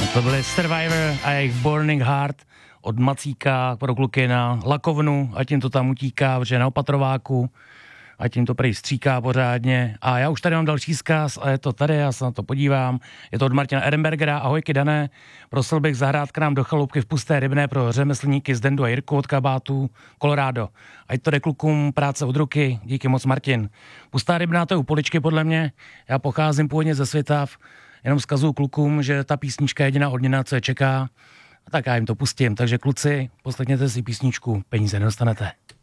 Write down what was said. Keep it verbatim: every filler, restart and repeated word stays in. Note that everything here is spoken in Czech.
To byly Survivor a jejich Burning Heart od Macíka pro kluky na Lakovnu, ať jim to tam utíká, protože na Opatrováku, ať jim to prý stříká pořádně. A já už tady mám další zkaz a je to tady, já se na to podívám. Je to od Martina Ehrenbergera. Ahojky Dané, prosil bych zahrát k nám do chaloupky v Pusté Rybné pro řemeslníky z Dendu a Jirku od Kabátů, Colorado. Ať to jde klukům, práce od ruky, díky moc Martin. Pustá Rybná, to je u Poličky podle mě, já pocházím původně ze Svitav, jenom vzkazuju klukům, že ta písnička je jediná odměna, co je čeká. A tak já jim to pustím, takže kluci, poslechněte si písničku, peníze nedostanete.